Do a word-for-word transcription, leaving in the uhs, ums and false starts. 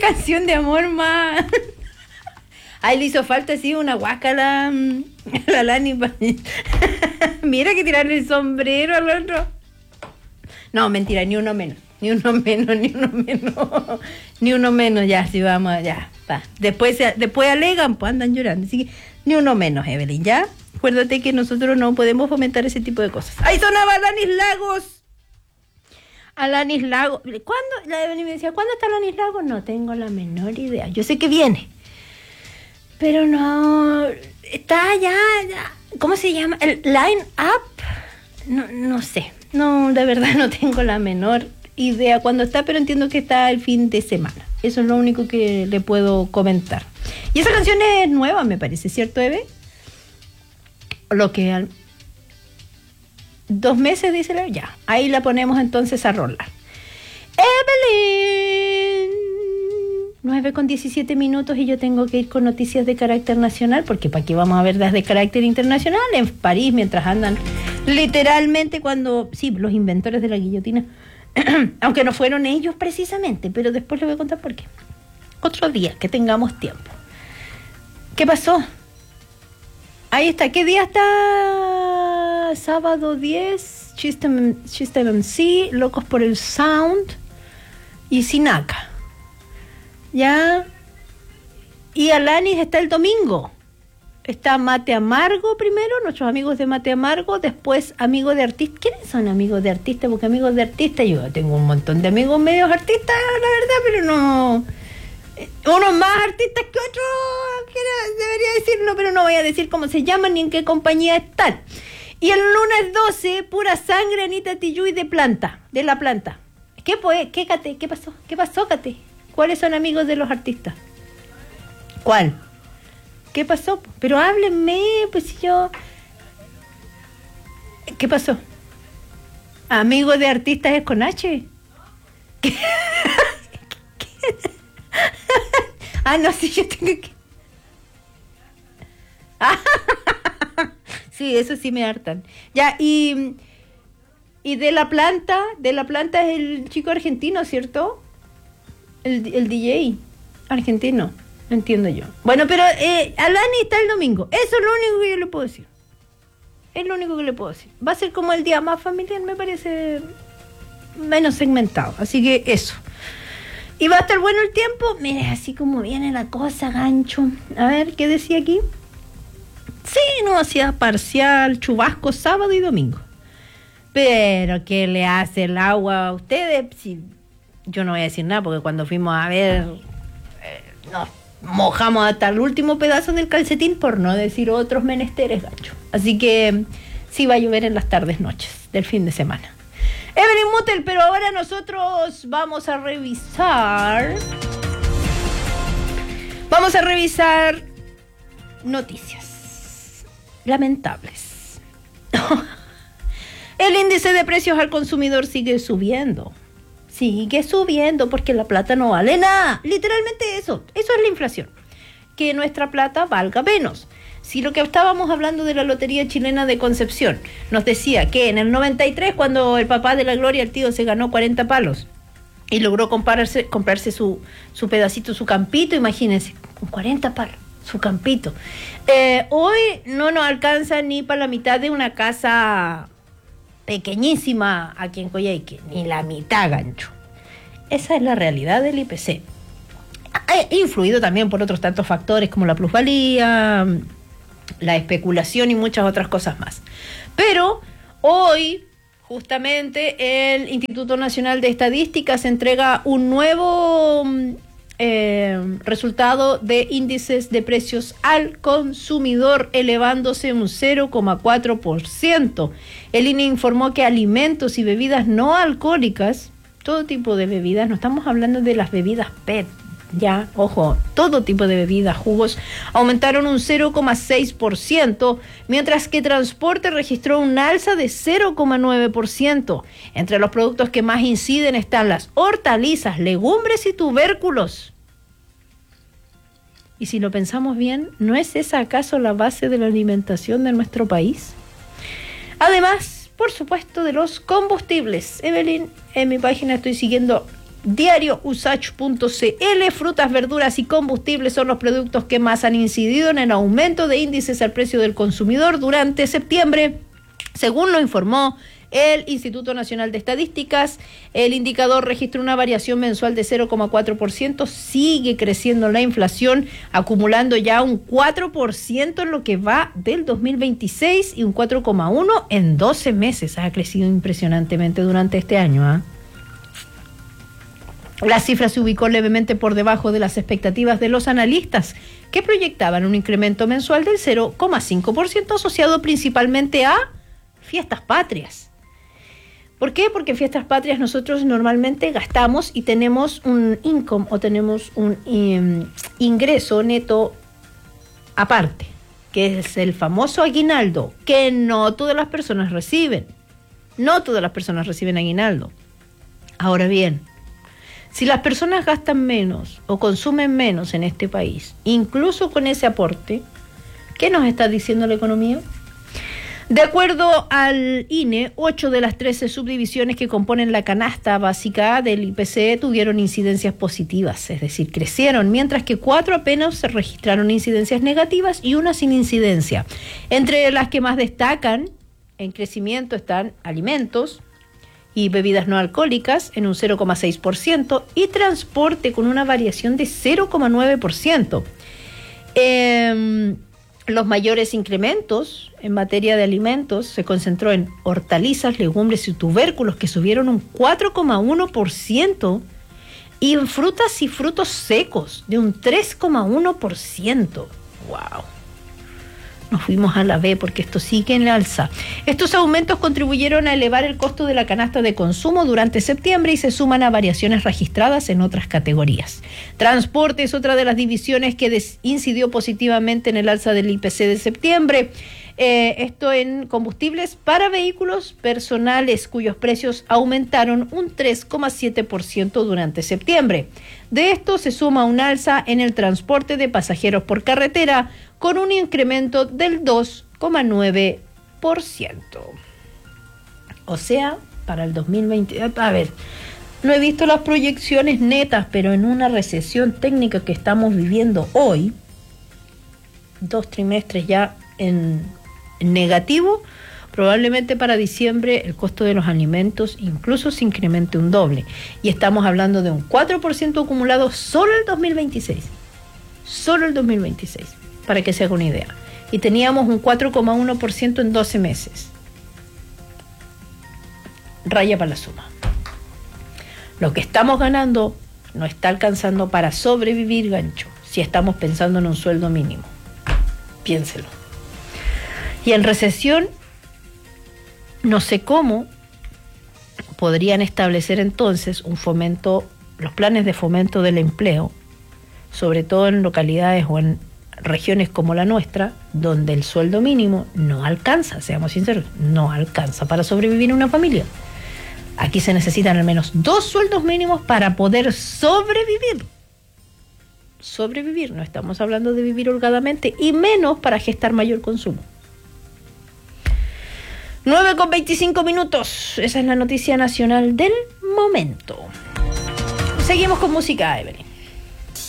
canción de amor más. Ay, le hizo falta así una guaca a la, a la Lani. Mira que tirarle el sombrero al otro. No, mentira, ni uno menos. Ni uno menos, ni uno menos. Ni uno menos, ya, si vamos, ya. Va. Después, después alegan, pues andan llorando. Así que ni uno menos, Evelyn, ¿ya? Acuérdate que nosotros no podemos fomentar ese tipo de cosas. ¡Ahí sonaba Alanis Lagos! Alanis Lagos. ¿Cuándo? La Evelyn me decía, ¿cuándo está Alanis Lagos? No tengo la menor idea. Yo sé que viene. Pero no... Está ya, ya... ¿Cómo se llama? ¿El line up? No, no sé. No, de verdad no tengo la menor idea cuándo está, pero entiendo que está el fin de semana. Eso es lo único que le puedo comentar. Y esa canción es nueva, me parece, ¿cierto, Eve? Lo que... Al... Dos meses, dice la... Ya, ahí la ponemos entonces a rolar. Evelyn... nueve con diecisiete minutos y yo tengo que ir con noticias de carácter nacional, porque para qué vamos a ver las de carácter internacional en París, mientras andan literalmente cuando... Sí, los inventores de la guillotina... Aunque no fueron ellos precisamente, pero después les voy a contar por qué. Otro día, que tengamos tiempo. ¿Qué pasó? Ahí está. ¿Qué día está? Sábado diez. System, System M C, Locos por el Sound y Sinaka. Ya. Y Alanis está el domingo. Está Mate Amargo primero, nuestros amigos de Mate Amargo, después amigos de artistas. ¿Quiénes son amigos de artistas? Porque amigos de artistas, yo tengo un montón de amigos medios artistas, la verdad, pero no... Unos más artistas que otros, que debería decirlo, pero no voy a decir cómo se llaman ni en qué compañía están. Y el lunes doce, Pura Sangre, Anita Tijoux de Planta, de La Planta. ¿Qué, pues, qué, Cate? ¿Qué pasó? ¿Qué pasó, Cate? ¿Cuáles son amigos de los artistas? ¿Cuál? ¿Qué pasó? Pero háblenme, pues si yo... ¿Qué pasó? ¿Amigo de artistas es con H? ¿Qué? ¿Qué? Ah, no, sí, yo tengo que... Sí, eso sí me hartan. Ya, y... Y de La Planta, de La Planta es el chico argentino, ¿cierto? El, el D J argentino. Entiendo yo. Bueno, pero eh, Alani está el domingo. Eso es lo único que yo le puedo decir. Es lo único que le puedo decir. Va a ser como el día más familiar, me parece menos segmentado. Así que eso. ¿Y va a estar bueno el tiempo? Mire, así como viene la cosa, gancho. A ver, ¿qué decía aquí? Sí, no, hacía parcial, chubasco, sábado y domingo. Pero, ¿qué le hace el agua a ustedes? Si, yo no voy a decir nada, porque cuando fuimos a ver... Eh, no. Mojamos hasta el último pedazo del calcetín, por no decir otros menesteres, gacho. Así que sí va a llover en las tardes, noches del fin de semana. Evelyn Mutel, pero ahora nosotros vamos a revisar... Vamos a revisar noticias lamentables. El índice de precios al consumidor sigue subiendo. Sigue subiendo porque la plata no vale nada. Literalmente eso. Eso es la inflación. Que nuestra plata valga menos. Si lo que estábamos hablando de la Lotería Chilena de Concepción nos decía que en el noventa y tres, cuando el papá de la Gloria, el tío, se ganó cuarenta palos y logró comprarse, comprarse su, su pedacito, su campito, imagínense, con cuarenta palos, su campito. Eh, hoy no nos alcanza ni para la mitad de una casa... pequeñísima aquí en Coyhaique, ni la mitad, gancho. Esa es la realidad del I P C. Ha influido también por otros tantos factores como la plusvalía, la especulación y muchas otras cosas más. Pero hoy, justamente, el Instituto Nacional de Estadísticas entrega un nuevo eh, resultado de índices de precios al consumidor, elevándose un cero coma cuatro por ciento. El I N E informó que alimentos y bebidas no alcohólicas, todo tipo de bebidas, no estamos hablando de las bebidas P E T, ya, ojo, todo tipo de bebidas, jugos, aumentaron un cero coma seis por ciento, mientras que transporte registró un alza de cero coma nueve por ciento. Entre los productos que más inciden están las hortalizas, legumbres y tubérculos. Y si lo pensamos bien, ¿no es esa acaso la base de la alimentación de nuestro país? Además, por supuesto, de los combustibles. Evelyn, en mi página estoy siguiendo Diario Usach punto c l, frutas, verduras y combustibles son los productos que más han incidido en el aumento de índices al precio del consumidor durante septiembre, según lo informó el Instituto Nacional de Estadísticas. El indicador registró una variación mensual de cero coma cuatro por ciento, sigue creciendo la inflación, acumulando ya un cuatro por ciento en lo que va del dos mil veintiséis y un cuatro coma uno por ciento en doce meses. Ha crecido impresionantemente durante este año, ¿eh? La cifra se ubicó levemente por debajo de las expectativas de los analistas, que proyectaban un incremento mensual del cero coma cinco por ciento asociado principalmente a fiestas patrias. ¿Por qué? Porque en fiestas patrias nosotros normalmente gastamos y tenemos un income o tenemos un um, ingreso neto aparte, que es el famoso aguinaldo, que no todas las personas reciben. No todas las personas reciben aguinaldo. Ahora bien, si las personas gastan menos o consumen menos en este país, incluso con ese aporte, ¿qué nos está diciendo la economía? De acuerdo al I N E, ocho de las trece subdivisiones que componen la canasta básica del I P C tuvieron incidencias positivas, es decir, crecieron, mientras que cuatro apenas se registraron incidencias negativas y una sin incidencia. Entre las que más destacan en crecimiento están alimentos y bebidas no alcohólicas en un cero coma seis por ciento y transporte con una variación de cero coma nueve por ciento. Eh, Los mayores incrementos en materia de alimentos se concentró en hortalizas, legumbres y tubérculos, que subieron un cuatro coma uno por ciento, y en frutas y frutos secos de un tres coma uno por ciento. ¡Wow! Nos fuimos a la B porque esto sigue en la alza. Estos aumentos contribuyeron a elevar el costo de la canasta de consumo durante septiembre y se suman a variaciones registradas en otras categorías. Transporte es otra de las divisiones que des- incidió positivamente en el alza del I P C de septiembre. Eh, esto en combustibles para vehículos personales, cuyos precios aumentaron un tres coma siete por ciento durante septiembre. De esto se suma un alza en el transporte de pasajeros por carretera, con un incremento del dos coma nueve por ciento. O sea, para el dos mil veinte... A ver, no he visto las proyecciones netas, pero en una recesión técnica que estamos viviendo hoy, dos trimestres ya en, en negativo, probablemente para diciembre el costo de los alimentos incluso se incremente un doble. Y estamos hablando de un cuatro por ciento acumulado solo el dos mil veintiséis. Solo el dos mil veintiséis. Para que se haga una idea. Y teníamos un cuatro coma uno por ciento en doce meses. Raya para la suma. Lo que estamos ganando no está alcanzando para sobrevivir, gancho, si estamos pensando en un sueldo mínimo. Piénselo. Y en recesión, no sé cómo podrían establecer entonces un fomento, los planes de fomento del empleo, sobre todo en localidades o en regiones como la nuestra, donde el sueldo mínimo no alcanza, seamos sinceros, no alcanza para sobrevivir una familia. Aquí se necesitan al menos dos sueldos mínimos para poder sobrevivir. Sobrevivir, no estamos hablando de vivir holgadamente, y menos para gestar mayor consumo. nueve con veinticinco minutos, esa es la noticia nacional del momento. Seguimos con música, Evelyn.